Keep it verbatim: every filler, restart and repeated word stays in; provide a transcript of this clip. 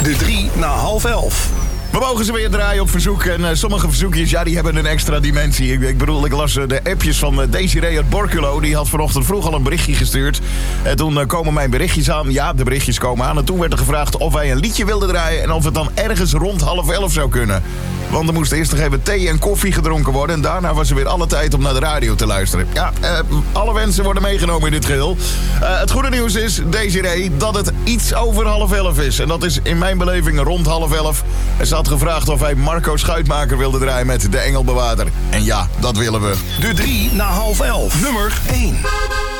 De drie na half elf. We mogen ze weer draaien op verzoek. En uh, sommige verzoekjes, ja, die hebben een extra dimensie. Ik, ik bedoel, ik las uh, de appjes van uh, Desiree uit Borculo. Die had vanochtend vroeg al een berichtje gestuurd. En toen uh, komen mijn berichtjes aan. Ja, de berichtjes komen aan. En toen werd er gevraagd of wij een liedje wilden draaien. En of het dan ergens rond half elf zou kunnen. Want er moest eerst nog even thee en koffie gedronken worden. En daarna was er weer alle tijd om naar de radio te luisteren. Ja, uh, alle wensen worden meegenomen in dit geheel. Uh, het goede nieuws is, Desiree, dat het iets over half elf is. En dat is in mijn beleving rond half elf. En ze had gevraagd of wij Marco Schuitmaker wilden draaien met De Engelbewaarder. En ja, dat willen we. De drie na half elf. Nummer één.